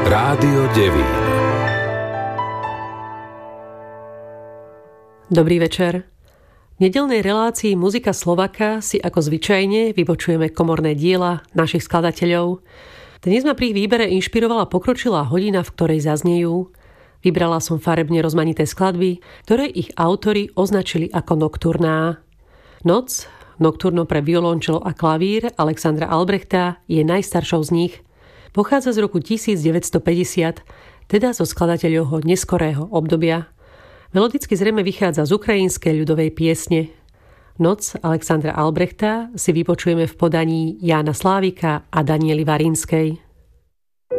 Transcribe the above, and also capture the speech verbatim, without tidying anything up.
Rádio Devín. Dobrý večer. V nedeľnej relácii Muzika Slovaka si ako zvyčajne vypočujeme komorné diela našich skladateľov. Dnes ma pri ich výbere inšpirovala pokročilá hodina, v ktorej zaznejú. Vybrala som farebne rozmanité skladby, ktoré ich autori označili ako nokturná. Noc, nokturno pre violončelo a klavír Alexandra Albrechta je najstaršou z nich. Pochádza z roku tisícdeväťstopäťdesiat, teda zo skladateľovho neskorého obdobia. Melodicky zrejme vychádza z ukrajinskej ľudovej piesne. Noc Alexandra Albrechta si vypočujeme v podaní Jána Slávika a Daniely Varínskej.